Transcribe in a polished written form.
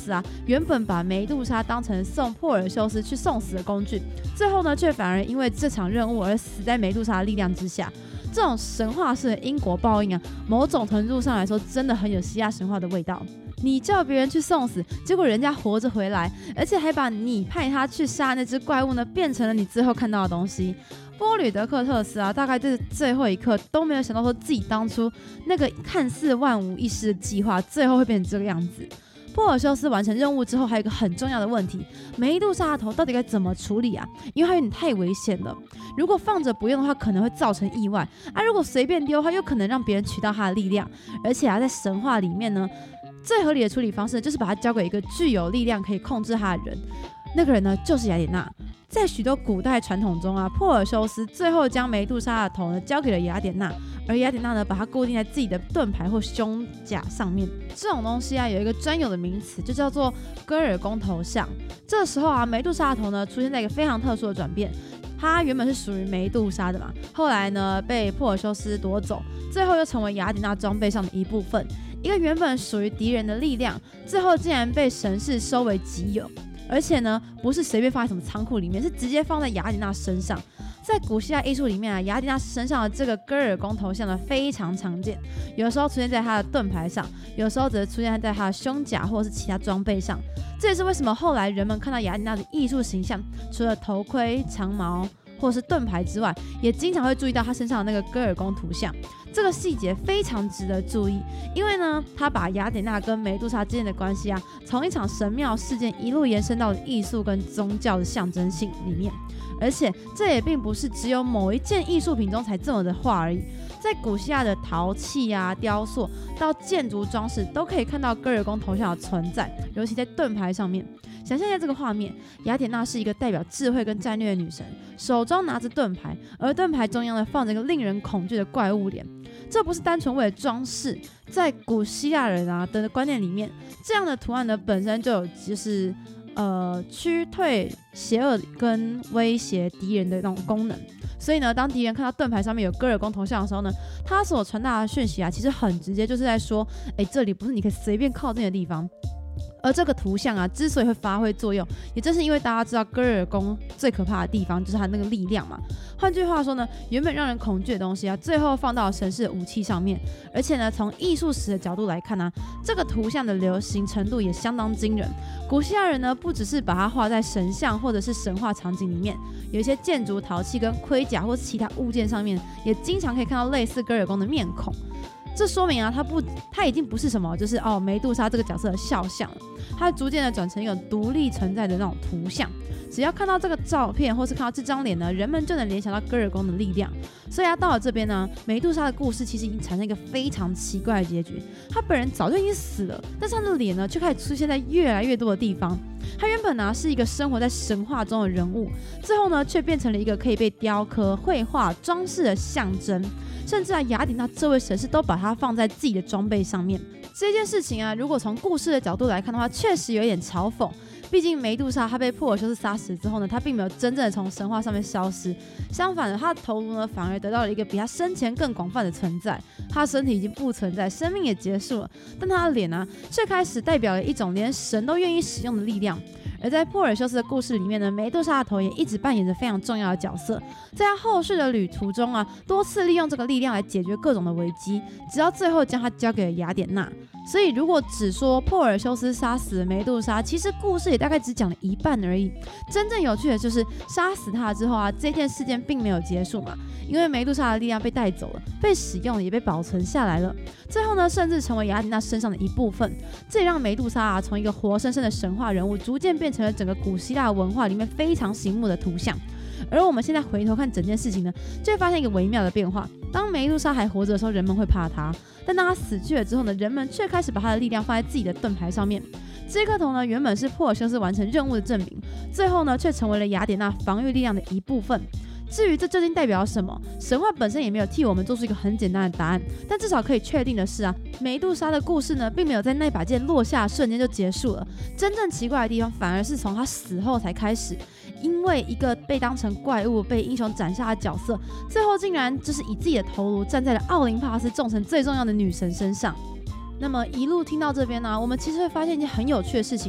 斯啊，原本把梅杜莎当成送珀尔修斯去送死的工具，最后呢，却反而因为这场任务而死在梅杜莎的力量之下。这种神话式的因果报应啊，某种程度上来说，真的很有希腊神话的味道。你叫别人去送死，结果人家活着回来，而且还把你派他去杀那只怪物呢，变成了你最后看到的东西。波吕德克特斯啊，大概在最后一刻都没有想到说自己当初那个看似万无一失的计划，最后会变成这个样子。珀尔修斯完成任务之后，还有一个很重要的问题：梅杜莎的头到底该怎么处理啊？因为它有点太危险了，如果放着不用的话，可能会造成意外啊；如果随便丢的话，又可能让别人取到它的力量。而且啊，在神话里面呢，最合理的处理方式就是把它交给一个具有力量可以控制它的人，那个人呢就是雅典娜。在许多古代传统中啊，珀尔修斯最后将梅杜莎的头呢交给了雅典娜，而雅典娜呢把它固定在自己的盾牌或胸甲上面。这种东西啊有一个专有的名词，就叫做戈尔宫头像。这时候啊，梅杜莎的头呢出现在一个非常特殊的转变。它原本是属于梅杜莎的嘛，后来呢被珀尔修斯夺走，最后又成为雅典娜装备上的一部分。一个原本属于敌人的力量，最后竟然被神士收为己有。而且呢，不是随便放在什么仓库里面，是直接放在雅典娜身上。在古希腊艺术里面啊，雅典娜身上的这个戈尔宫头像呢非常常见，有时候出现在她的盾牌上，有时候则出现在她的胸甲或者是其他装备上。这也是为什么后来人们看到雅典娜的艺术形象，除了头盔、长矛或是盾牌之外，也经常会注意到她身上的那个戈尔宫图像。这个细节非常值得注意，因为呢，他把雅典娜跟梅杜莎之间的关系啊，从一场神庙事件一路延伸到了艺术跟宗教的象征性里面。而且这也并不是只有某一件艺术品中才这么的画而已，在古希腊的陶器啊、雕塑到建筑装饰，都可以看到戈尔宫头像的存在，尤其在盾牌上面。想象一下这个画面，雅典娜是一个代表智慧跟战略的女神，手中拿着盾牌，而盾牌中央呢放着一个令人恐惧的怪物脸。这不是单纯为了装饰，在古希腊人啊的观念里面，这样的图案呢本身就有就是驱退邪恶跟威胁敌人的那种功能。所以呢，当敌人看到盾牌上面有戈尔宫头像的时候呢，他所传达的讯息啊，其实很直接，就是在说，这里不是你可以随便靠近的地方。而这个图像啊，之所以会发挥作用，也正是因为大家知道戈尔宫最可怕的地方就是它那个力量嘛。换句话说呢，原本让人恐惧的东西啊，最后放到神士的武器上面。而且呢，从艺术史的角度来看呢，这个图像的流行程度也相当惊人。古希腊人呢，不只是把它画在神像或者是神话场景里面，有一些建筑陶器跟盔甲或是其他物件上面，也经常可以看到类似戈尔宫的面孔。这说明啊，它已经不是什么就是梅杜莎这个角色的肖像了，它逐渐的转成一个独立存在的那种图像。只要看到这个照片或是看到这张脸呢，人们就能联想到戈尔宫的力量。所以到了这边呢，梅杜莎的故事其实已经产生一个非常奇怪的结局。她本人早就已经死了，但是她的脸呢却开始出现在越来越多的地方。她原本呢是一个生活在神话中的人物，最后呢却变成了一个可以被雕刻、绘画、装饰的象征。甚至雅典娜这位神士都把它放在自己的装备上面。这件事情啊，如果从故事的角度来看的话，确实有点嘲讽。毕竟梅杜莎她被珀尔修斯杀死之后呢，她并没有真正的从神话上面消失，相反的，她的头颅呢反而得到了一个比她生前更广泛的存在。她的身体已经不存在，生命也结束了，但她的脸啊，却开始代表了一种连神都愿意使用的力量。而在珀尔修斯的故事里面呢，梅杜莎的头也一直扮演着非常重要的角色，在他后续的旅途中啊，多次利用这个力量来解决各种的危机，直到最后将它交给了雅典娜。所以如果只说珀尔修斯杀死了梅杜莎，其实故事也大概只讲了一半而已。真正有趣的就是杀死他之后啊，这件事件并没有结束嘛，因为梅杜莎的力量被带走了，被使用了，也被保存下来了。最后呢，甚至成为雅典娜身上的一部分。这也让梅杜莎啊，从一个活生生的神话人物，逐渐变成了整个古希腊文化里面非常醒目的图像。而我们现在回头看整件事情呢，就会发现一个微妙的变化。当梅杜莎还活着的时候，人们会怕她；但当她死去了之后呢，人们却开始把她的力量放在自己的盾牌上面。这颗头呢，原本是珀尔修斯完成任务的证明，最后呢，却成为了雅典娜防御力量的一部分。至于这究竟代表什么，神话本身也没有替我们做出一个很简单的答案，但至少可以确定的是啊，梅杜莎的故事呢，并没有在那把剑落下的瞬间就结束了。真正奇怪的地方，反而是从她死后才开始。因为一个被当成怪物、被英雄斩杀的角色，最后竟然就是以自己的头颅站在了奥林帕斯众神最重要的女神身上。那么一路听到这边呢，我们其实会发现一件很有趣的事情。